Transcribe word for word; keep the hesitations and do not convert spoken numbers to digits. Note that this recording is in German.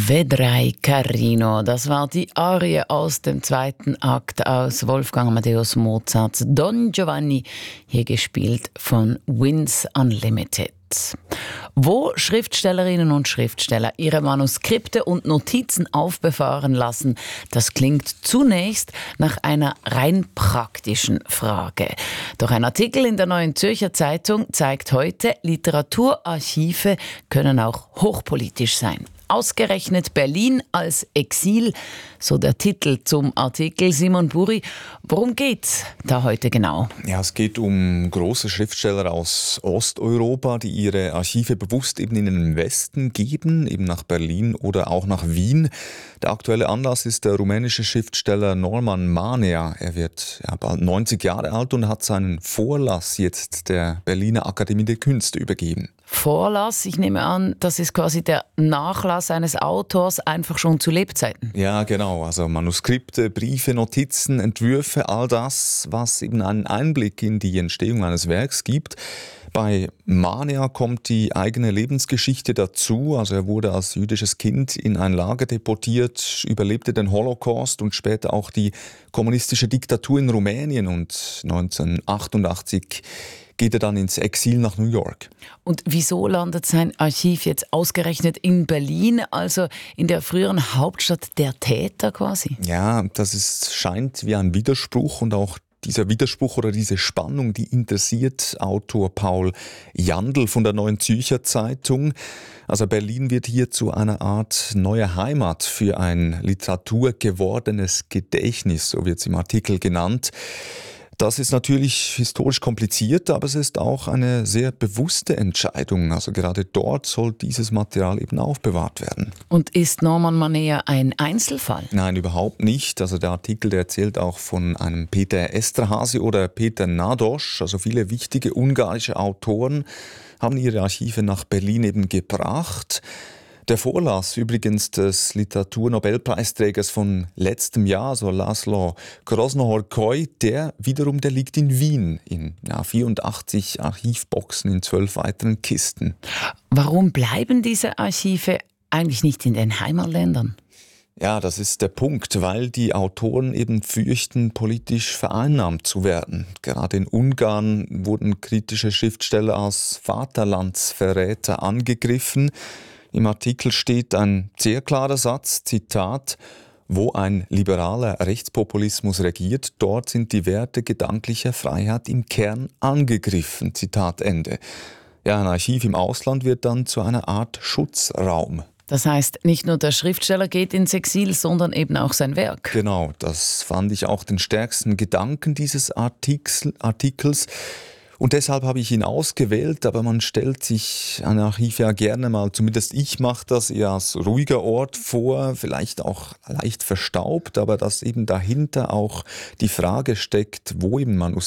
Vedrai Carino, das war die Arie aus dem zweiten Akt aus Wolfgang Amadeus Mozarts Don Giovanni, hier gespielt von Winds Unlimited. Wo Schriftstellerinnen und Schriftsteller ihre Manuskripte und Notizen aufbewahren lassen, das klingt zunächst nach einer rein praktischen Frage. Doch ein Artikel in der Neuen Zürcher Zeitung zeigt heute, Literaturarchive können auch hochpolitisch sein. Ausgerechnet Berlin als Exil, so der Titel zum Artikel. Simon Buri, worum geht's da heute genau? Ja, es geht um große Schriftsteller aus Osteuropa, die ihre Archive bewusst eben in den Westen geben, eben nach Berlin oder auch nach Wien. Der aktuelle Anlass ist der rumänische Schriftsteller Norman Manea. Er wird ja, bald neunzig Jahre alt und hat seinen Vorlass jetzt der Berliner Akademie der Künste übergeben. Vorlass, ich nehme an, das ist quasi der Nachlass eines Autors, einfach schon zu Lebzeiten. Ja, genau. Also Manuskripte, Briefe, Notizen, Entwürfe, all das, was eben einen Einblick in die Entstehung eines Werks gibt. Bei Manea kommt die eigene Lebensgeschichte dazu. Also er wurde als jüdisches Kind in ein Lager deportiert, überlebte den Holocaust und später auch die kommunistische Diktatur in Rumänien. Und neunzehnhundertachtundachtzig geht er dann ins Exil nach New York. Und wieso landet sein Archiv jetzt ausgerechnet in Berlin, also in der früheren Hauptstadt der Täter quasi? Ja, das ist, scheint wie ein Widerspruch und auch dieser Widerspruch oder diese Spannung, die interessiert Autor Paul Jandl von der Neuen Zürcher Zeitung. Also Berlin wird hier zu einer Art neuer Heimat für ein literaturgewordenes Gedächtnis, so wird es im Artikel genannt. Das ist natürlich historisch kompliziert, aber es ist auch eine sehr bewusste Entscheidung. Also gerade dort soll dieses Material eben aufbewahrt werden. Und ist Norman Manea ein Einzelfall? Nein, überhaupt nicht. Also der Artikel, der erzählt auch von einem Peter Eszterházy oder Peter Nádas. Also viele wichtige ungarische Autoren haben ihre Archive nach Berlin eben gebracht. Der Vorlass übrigens des Literaturnobelpreisträgers von letztem Jahr, also László Krasznahorkai, der wiederum, der liegt in Wien in ja, vierundachtzig Archivboxen in zwölf weiteren Kisten. Warum bleiben diese Archive eigentlich nicht in den Heimatländern? Ja, das ist der Punkt, weil die Autoren eben fürchten, politisch vereinnahmt zu werden. Gerade in Ungarn wurden kritische Schriftsteller als Vaterlandsverräter angegriffen. Im Artikel steht ein sehr klarer Satz, Zitat: Wo ein liberaler Rechtspopulismus regiert, dort sind die Werte gedanklicher Freiheit im Kern angegriffen. Zitat Ende. Ja, ein Archiv im Ausland wird dann zu einer Art Schutzraum. Das heißt, nicht nur der Schriftsteller geht ins Exil, sondern eben auch sein Werk. Genau, das fand ich auch den stärksten Gedanken dieses Artikels. Und deshalb habe ich ihn ausgewählt, aber man stellt sich ein Archiv ja gerne mal, zumindest ich mache das eher als ruhiger Ort vor, vielleicht auch leicht verstaubt, aber dass eben dahinter auch die Frage steckt, wo eben Manuskripte